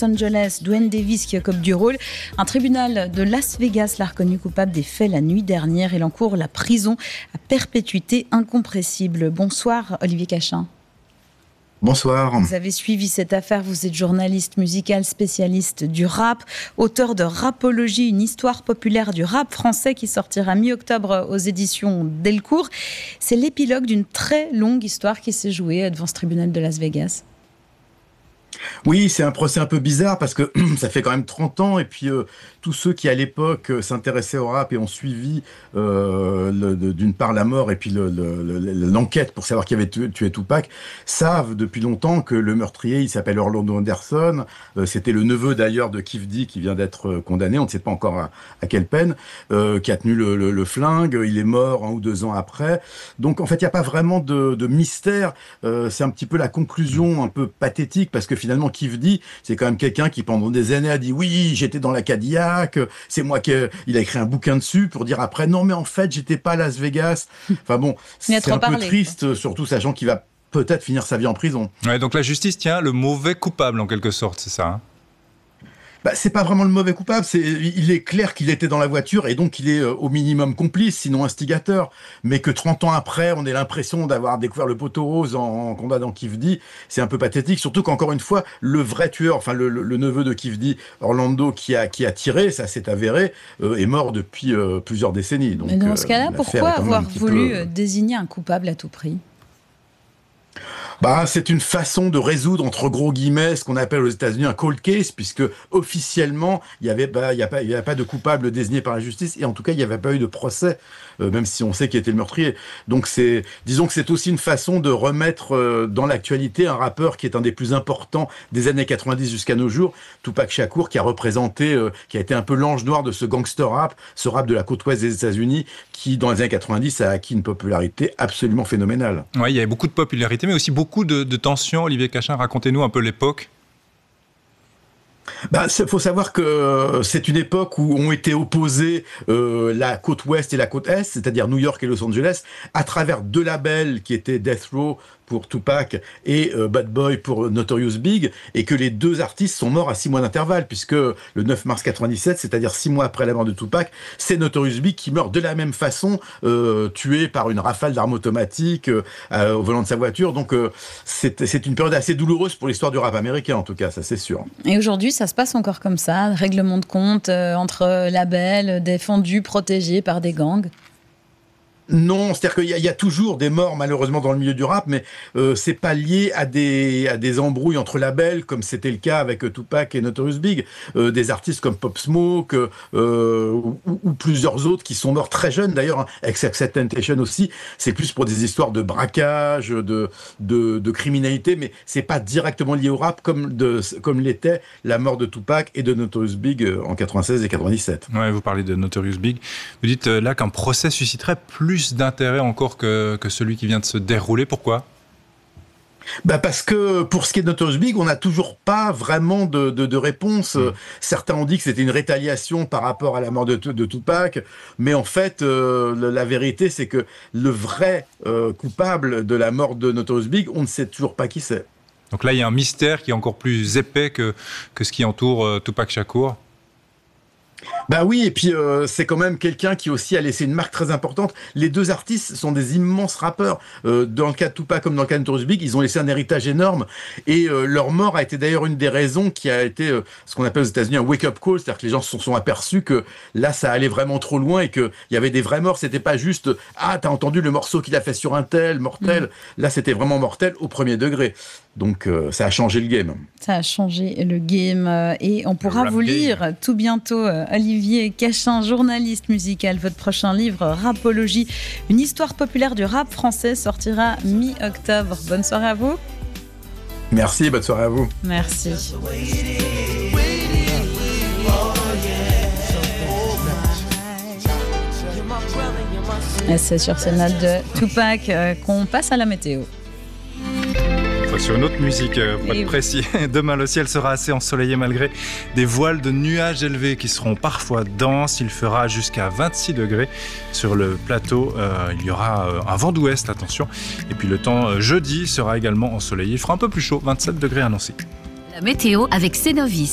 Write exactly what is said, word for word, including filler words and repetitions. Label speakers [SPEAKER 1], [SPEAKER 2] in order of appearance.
[SPEAKER 1] Los Angeles, Duane Davis qui occupe du rôle. Un tribunal de Las Vegas l'a reconnu coupable des faits la nuit dernière. Il encourt la prison à perpétuité incompressible. Bonsoir Olivier Cachin.
[SPEAKER 2] Bonsoir.
[SPEAKER 1] Vous avez suivi cette affaire, vous êtes journaliste musical, spécialiste du rap, auteur de Rapologie, une histoire populaire du rap français qui sortira mi-octobre aux éditions Delcourt. C'est l'épilogue d'une très longue histoire qui s'est jouée devant ce tribunal de Las Vegas.
[SPEAKER 2] Oui, c'est un procès un peu bizarre parce que ça fait quand même trente ans et puis euh, tous ceux qui à l'époque euh, s'intéressaient au rap et ont suivi euh, le, de, d'une part la mort et puis le, le, le, l'enquête pour savoir qui avait tué, tué Tupac savent depuis longtemps que le meurtrier il s'appelle Orlando Anderson, euh, c'était le neveu d'ailleurs de Kif D qui vient d'être condamné, on ne sait pas encore à, à quelle peine, euh, qui a tenu le, le, le flingue, il est mort un ou deux ans après, donc en fait il n'y a pas vraiment de, de mystère, euh, c'est un petit peu la conclusion un peu pathétique parce que finalement Kif D, c'est quand même quelqu'un qui pendant des années a dit oui, j'étais dans la Cadillac, c'est moi qui il a écrit un bouquin dessus pour dire après non mais en fait j'étais pas à Las Vegas. Enfin bon, c'est un peu triste, surtout sachant qu'il va peut-être finir sa vie en prison.
[SPEAKER 3] Ouais, donc la justice tient le mauvais coupable en quelque sorte, c'est ça hein?
[SPEAKER 2] Bah, c'est pas vraiment le mauvais coupable, c'est, il est clair qu'il était dans la voiture et donc il est euh, au minimum complice, sinon instigateur. Mais que trente ans après, on ait l'impression d'avoir découvert le poteau rose en, en condamnant Kif D, c'est un peu pathétique. Surtout qu'encore une fois, le vrai tueur, enfin le, le, le neveu de Kif D, Orlando, qui a, qui a tiré, ça s'est avéré, euh, est mort depuis euh, plusieurs décennies. Donc,
[SPEAKER 1] Mais dans ce cas-là,
[SPEAKER 2] euh,
[SPEAKER 1] pourquoi avoir voulu
[SPEAKER 2] peu...
[SPEAKER 1] désigner un coupable à tout prix ?
[SPEAKER 2] Bah, c'est une façon de résoudre, entre gros guillemets, ce qu'on appelle aux États-Unis un cold case, puisque officiellement, il n'y avait pas, il y a pas, il y a pas de coupable désigné par la justice, et en tout cas, il n'y avait pas eu de procès, euh, même si on sait qui était le meurtrier. Donc, c'est, disons que c'est aussi une façon de remettre euh, dans l'actualité un rappeur qui est un des plus importants des années quatre-vingt-dix jusqu'à nos jours, Tupac Shakur, qui a représenté, euh, qui a été un peu l'ange noir de ce gangster rap, ce rap de la côte ouest des États-Unis, qui, dans les années quatre-vingt-dix, a acquis une popularité absolument phénoménale.
[SPEAKER 3] Oui, il y avait beaucoup de popularité, mais aussi beaucoup Beaucoup de, de tensions. Olivier Cachin, racontez-nous un peu l'époque.
[SPEAKER 2] Bah, faut savoir que c'est une époque où ont été opposées euh, la côte ouest et la côte est, c'est-à-dire New York et Los Angeles, à travers deux labels qui étaient Death Row pour Tupac et euh, Bad Boy pour Notorious Big, et que les deux artistes sont morts à six mois d'intervalle, puisque le neuf mars quatre-vingt-dix-sept, c'est-à-dire six mois après la mort de Tupac, c'est Notorious Big qui meurt de la même façon, euh, tué par une rafale d'armes automatiques euh, au volant de sa voiture. Donc euh, c'est, c'est une période assez douloureuse pour l'histoire du rap américain, en tout cas, ça c'est sûr.
[SPEAKER 1] Et aujourd'hui, ça se passe encore comme ça, règlement de compte euh, entre labels défendus, protégés par des gangs?
[SPEAKER 2] Non, c'est-à-dire qu'il y a, il y a toujours des morts malheureusement dans le milieu du rap, mais euh, c'est pas lié à des à des embrouilles entre labels comme c'était le cas avec euh, Tupac et Notorious Big, euh, des artistes comme Pop Smoke euh, ou, ou plusieurs autres qui sont morts très jeunes d'ailleurs, hein, X-Temptation aussi. C'est plus pour des histoires de braquage, de de, de criminalité, mais c'est pas directement lié au rap comme de comme l'était la mort de Tupac et de Notorious Big euh, en quatre-vingt-seize et quatre-vingt-dix-sept.
[SPEAKER 3] Ouais, vous parlez de Notorious Big. Vous dites euh, là qu'un procès susciterait plus plus d'intérêt encore que, que celui qui vient de se dérouler. Pourquoi ?
[SPEAKER 2] Bah parce que pour ce qui est de Notorious Big, on n'a toujours pas vraiment de, de, de réponse. Mmh. Certains ont dit que c'était une rétaliation par rapport à la mort de, de Tupac, mais en fait, euh, la vérité, c'est que le vrai euh, coupable de la mort de Notorious Big, on ne sait toujours pas qui c'est.
[SPEAKER 3] Donc là, il y a un mystère qui est encore plus épais que, que ce qui entoure euh, Tupac Shakur.
[SPEAKER 2] Bah oui, et puis euh, c'est quand même quelqu'un qui aussi a laissé une marque très importante. Les deux artistes sont des immenses rappeurs. Euh, dans le cas de Tupac comme dans le cas de Notorious Big, ils ont laissé un héritage énorme. Et euh, leur mort a été d'ailleurs une des raisons qui a été euh, ce qu'on appelle aux États-Unis un wake-up call, c'est-à-dire que les gens se sont, sont aperçus que là, ça allait vraiment trop loin et qu'il y avait des vraies morts. C'était pas juste « Ah, t'as entendu le morceau qu'il a fait sur un tel, mortel ». Là, c'était vraiment mortel au premier degré. Donc, euh, ça a changé le game.
[SPEAKER 1] Ça a changé le game. Euh, et on pourra vous lire game. Tout bientôt, euh, Olivier Cachin, journaliste musical. Votre prochain livre, Rapologie, une histoire populaire du rap français, sortira mi-octobre. Bonne soirée à vous.
[SPEAKER 2] Merci, bonne soirée à vous.
[SPEAKER 1] Merci. Et c'est sur ces notes de Tupac euh, qu'on passe à la météo.
[SPEAKER 3] Sur une autre musique, pour être précis. Demain, le ciel sera assez ensoleillé malgré des voiles de nuages élevés qui seront parfois denses. Il fera jusqu'à vingt-six degrés sur le plateau. Euh, il y aura un vent d'ouest, attention. Et puis le temps jeudi sera également ensoleillé. Il fera un peu plus chaud, vingt-sept degrés annoncés.
[SPEAKER 4] La météo avec Cénovis.